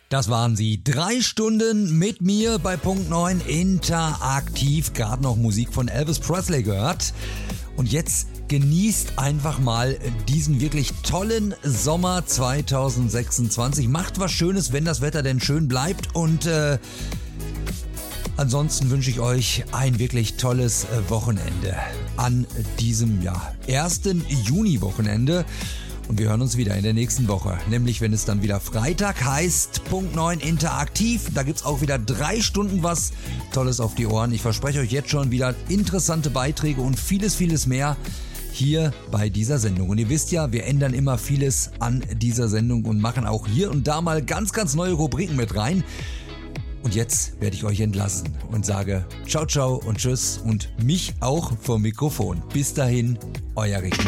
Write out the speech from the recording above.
Das waren sie. 3 Stunden mit mir bei Punkt 9 interaktiv. Gerade noch Musik von Elvis Presley gehört. Und jetzt genießt einfach mal diesen wirklich tollen Sommer 2026. Macht was Schönes, wenn das Wetter denn schön bleibt. Und ansonsten wünsche ich euch ein wirklich tolles Wochenende an diesem 1. Juni-Wochenende. Und wir hören uns wieder in der nächsten Woche, nämlich wenn es dann wieder Freitag heißt, Punkt 9 interaktiv. Da gibt's auch wieder 3 Stunden was Tolles auf die Ohren. Ich verspreche euch jetzt schon wieder interessante Beiträge und vieles, vieles mehr hier bei dieser Sendung. Und ihr wisst ja, wir ändern immer vieles an dieser Sendung und machen auch hier und da mal ganz, ganz neue Rubriken mit rein. Und jetzt werde ich euch entlassen und sage ciao, ciao und tschüss und mich auch vom Mikrofon. Bis dahin, euer Richter.